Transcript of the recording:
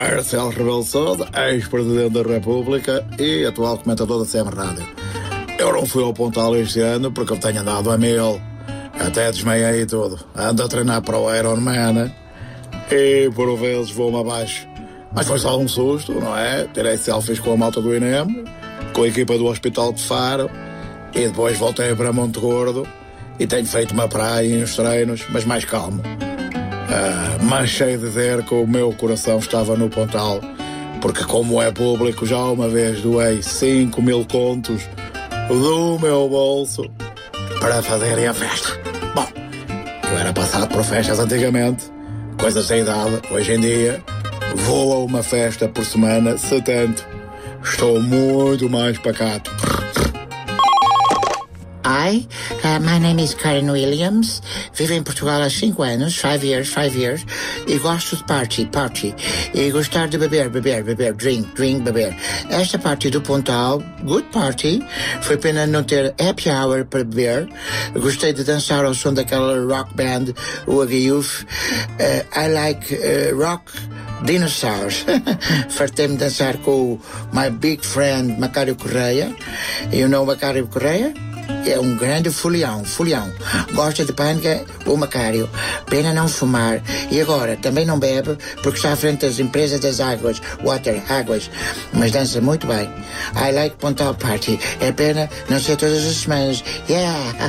Marcelo Rebelo de Sousa, ex-presidente da República e atual comentador da CM Rádio. Eu não fui ao Pontal este ano porque eu tenho andado a mil. Até desmaiei e tudo. Ando a treinar para o Ironman e por vezes vou-me abaixo. Mas foi só um susto, não é? Tirei selfies com a malta do INEM, com a equipa do Hospital de Faro e depois voltei para Monte Gordo e tenho feito uma praia e uns treinos, mas mais calmo. Mas sei dizer que o meu coração estava no Pontal, porque como é público, já uma vez doei 5.000 contos do meu bolso para fazerem a festa. Bom, eu era passado por festas antigamente, coisas da idade. Hoje em dia vou a uma festa por semana, se tanto. Estou muito mais pacato. Hi, my name is Karen Williams. Vivo em Portugal há 5 anos, 5 years, e gosto de party, e gostar de beber, drink, beber. Esta party do Pontal, good party, foi pena não ter happy hour para beber. Gostei de dançar ao som daquela rock band, o Agayuf. I like rock dinosaurs. Fartei-me dançar com o my big friend Macário Correia. You know Macário Correia? É um grande folião. Gosta de panga, o Macário. Pena não fumar. E agora, também não bebe, porque está à frente das empresas das águas. Águas. Mas dança muito bem. I like Pontal Party. É pena não ser todas as semanas. Yeah!